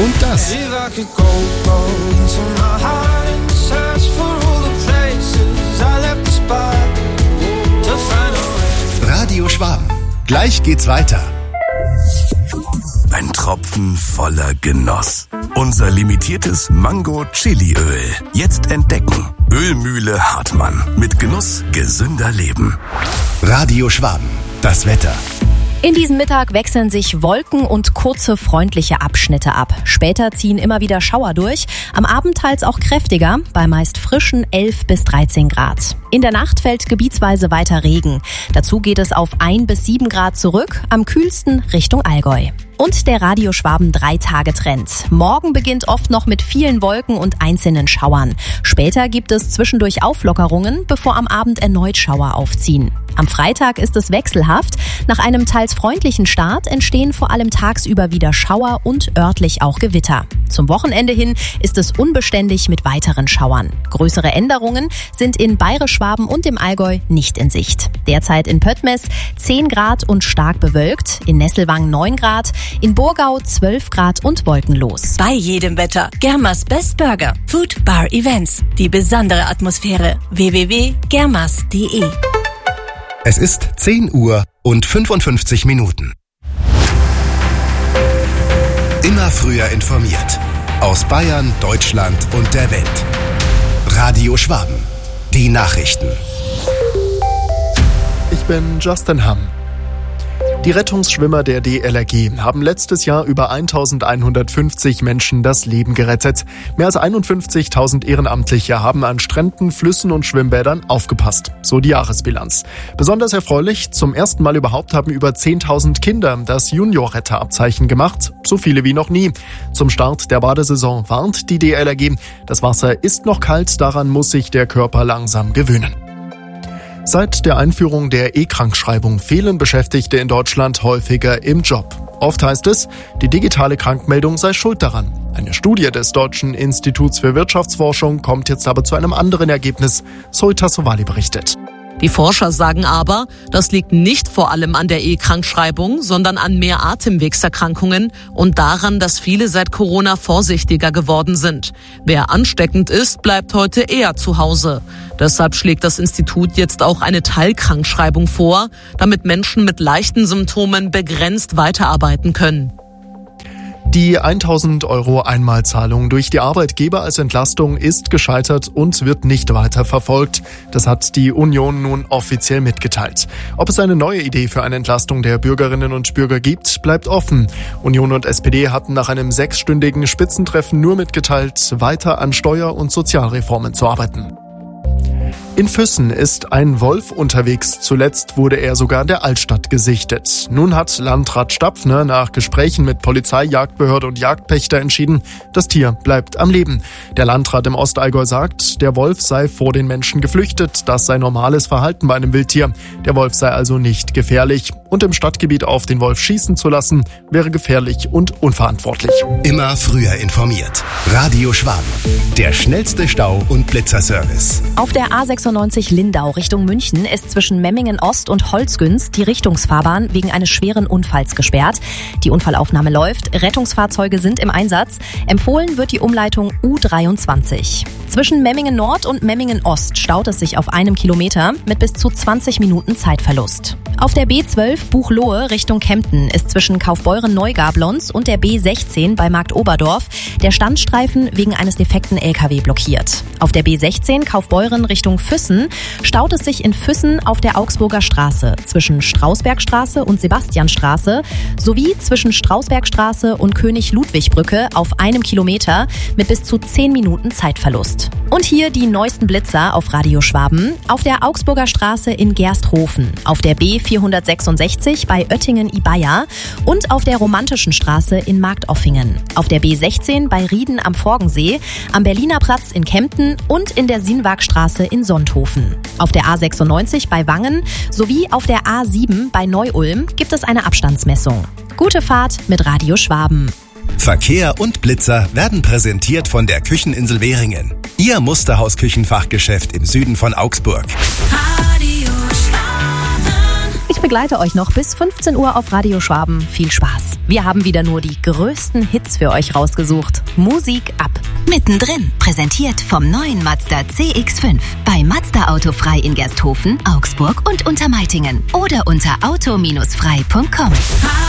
und das. Radio Schwaben. Gleich geht's weiter. Ein Tropfen voller Genuss. Unser limitiertes Mango-Chili-Öl. Jetzt entdecken. Ölmühle Hartmann. Mit Genuss gesünder Leben. Radio Schwaben. Das Wetter. In diesem Mittag wechseln sich Wolken und kurze, freundliche Abschnitte ab. Später ziehen immer wieder Schauer durch, am Abend teils auch kräftiger, bei meist frischen 11 bis 13 Grad. In der Nacht fällt gebietsweise weiter Regen. Dazu geht es auf 1 bis 7 Grad zurück, am kühlsten Richtung Allgäu. Und der Radio Schwaben 3-Tage-Trend. Morgen beginnt oft noch mit vielen Wolken und einzelnen Schauern. Später gibt es zwischendurch Auflockerungen, bevor am Abend erneut Schauer aufziehen. Am Freitag ist es wechselhaft. Nach einem teils freundlichen Start entstehen vor allem tagsüber wieder Schauer und örtlich auch Gewitter. Zum Wochenende hin ist es unbeständig mit weiteren Schauern. Größere Änderungen sind in Bayerisch-Schwaben und im Allgäu nicht in Sicht. Derzeit in Pöttmes 10 Grad und stark bewölkt, in Nesselwang 9 Grad, in Burgau 12 Grad und wolkenlos. Bei jedem Wetter. Germas Best Burger. Food Bar Events. Die besondere Atmosphäre. www.germas.de. Es ist 10 Uhr und 55 Minuten. Immer früher informiert. Aus Bayern, Deutschland und der Welt. Radio Schwaben. Die Nachrichten. Ich bin Justin Hamm. Die Rettungsschwimmer der DLRG haben letztes Jahr über 1150 Menschen das Leben gerettet. Mehr als 51.000 Ehrenamtliche haben an Stränden, Flüssen und Schwimmbädern aufgepasst. So die Jahresbilanz. Besonders erfreulich, zum ersten Mal überhaupt haben über 10.000 Kinder das Junior-Retterabzeichen gemacht. So viele wie noch nie. Zum Start der Badesaison warnt die DLRG. Das Wasser ist noch kalt, daran muss sich der Körper langsam gewöhnen. Seit der Einführung der E-Krankschreibung fehlen Beschäftigte in Deutschland häufiger im Job. Oft heißt es, die digitale Krankmeldung sei schuld daran. Eine Studie des Deutschen Instituts für Wirtschaftsforschung kommt jetzt aber zu einem anderen Ergebnis. Zoe Tassovali berichtet. Die Forscher sagen aber, das liegt nicht vor allem an der E-Krankschreibung, sondern an mehr Atemwegserkrankungen und daran, dass viele seit Corona vorsichtiger geworden sind. Wer ansteckend ist, bleibt heute eher zu Hause. Deshalb schlägt das Institut jetzt auch eine Teilkrankschreibung vor, damit Menschen mit leichten Symptomen begrenzt weiterarbeiten können. Die 1.000 € Einmalzahlung durch die Arbeitgeber als Entlastung ist gescheitert und wird nicht weiter verfolgt. Das hat die Union nun offiziell mitgeteilt. Ob es eine neue Idee für eine Entlastung der Bürgerinnen und Bürger gibt, bleibt offen. Union und SPD hatten nach einem 6-stündigen Spitzentreffen nur mitgeteilt, weiter an Steuer- und Sozialreformen zu arbeiten. In Füssen ist ein Wolf unterwegs. Zuletzt wurde er sogar in der Altstadt gesichtet. Nun hat Landrat Stapfner nach Gesprächen mit Polizei, Jagdbehörde und Jagdpächter entschieden, das Tier bleibt am Leben. Der Landrat im Ostallgäu sagt, der Wolf sei vor den Menschen geflüchtet. Das sei normales Verhalten bei einem Wildtier. Der Wolf sei also nicht gefährlich. Und im Stadtgebiet auf den Wolf schießen zu lassen, wäre gefährlich und unverantwortlich. Immer früher informiert. Radio Schwaben. Der schnellste Stau- und Blitzerservice. Auf der A96 Lindau Richtung München ist zwischen Memmingen Ost und Holzgünz die Richtungsfahrbahn wegen eines schweren Unfalls gesperrt. Die Unfallaufnahme läuft, Rettungsfahrzeuge sind im Einsatz. Empfohlen wird die Umleitung U23. Zwischen Memmingen Nord und Memmingen Ost staut es sich auf 1 Kilometer mit bis zu 20 Minuten Zeitverlust. Auf der B12 Buchloe Richtung Kempten ist zwischen Kaufbeuren-Neugablons und der B16 bei Markt Oberdorf der Standstreifen wegen eines defekten LKW blockiert. Auf der B16 Kaufbeuren Richtung Füssen staut es sich in Füssen auf der Augsburger Straße zwischen Strausbergstraße und Sebastianstraße sowie zwischen Strausbergstraße und König-Ludwig-Brücke auf 1 Kilometer mit bis zu 10 Minuten Zeitverlust. Und hier die neuesten Blitzer auf Radio Schwaben. Auf der Augsburger Straße in Gersthofen, auf der B466 bei Oettingen-Ibaya und auf der Romantischen Straße in Marktoffingen. Auf der B16 bei Rieden am Forgensee, am Berliner Platz in Kempten und in der Sinwagstraße in Sonthofen. Auf der A96 bei Wangen sowie auf der A7 bei Neu-Ulm gibt es eine Abstandsmessung. Gute Fahrt mit Radio Schwaben. Verkehr und Blitzer werden präsentiert von der Kücheninsel Währingen. Ihr Musterhaus-Küchenfachgeschäft im Süden von Augsburg. Radio Schwaben. Ich begleite euch noch bis 15 Uhr auf Radio Schwaben. Viel Spaß. Wir haben wieder nur die größten Hits für euch rausgesucht. Musik ab. Mittendrin, präsentiert vom neuen Mazda CX-5. Bei Mazda Autofrei in Gersthofen, Augsburg und Untermeitingen. Oder unter auto-frei.com.